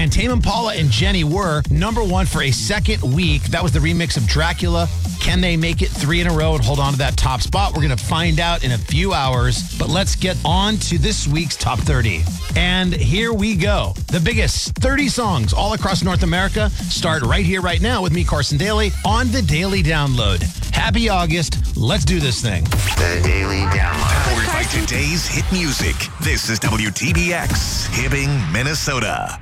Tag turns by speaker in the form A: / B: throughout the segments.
A: And Tame Impala and Jenny were number one for a second week. That was the remix of Dracula. Can they make it 3 in a row and hold on to that top spot? We're going to find out in a few hours. But let's get on to this week's Top 30. And here we go. The biggest 30 songs all across North America start right here, right now with me, Carson Daly, on the Daily Download. Happy August. Let's do this thing.
B: The Daily Download.
C: Powered by today's hit music. This is WTBX, Hibbing, Minnesota.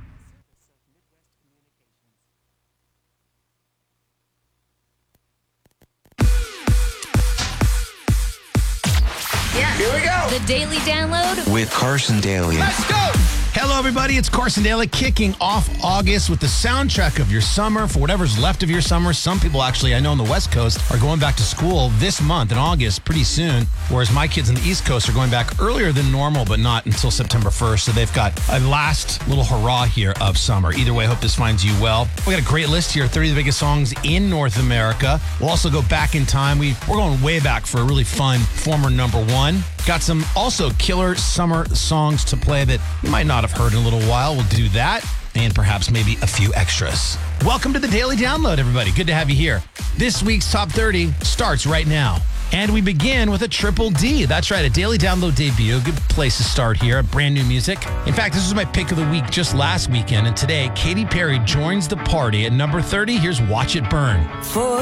B: Here we go.
D: The Daily Download
C: With Carson Daly.
B: Let's go.
A: Hello, everybody. It's Carson Daly kicking off August with the soundtrack of your summer for whatever's left of your summer. Some people actually, I know on the West Coast, are going back to school this month in August pretty soon, whereas my kids on the East Coast are going back earlier than normal, but not until September 1st. So they've got a last little hurrah here of summer. Either way, I hope this finds you well. We got a great list here, 30 of the biggest songs in North America. We'll also go back in time. We're going way back for a really fun former number one. Got some also killer summer songs to play that you might not have heard in a little while. We'll do that and perhaps maybe a few extras. Welcome to the Daily Download, everybody. Good to have you here. This week's Top 30 starts right now. And we begin with a Triple D. That's right, a Daily Download debut. Good place to start here. Brand new music. In fact, this was my pick of the week just last weekend. And today, Katy Perry joins the party at number 30. Here's Watch It Burn.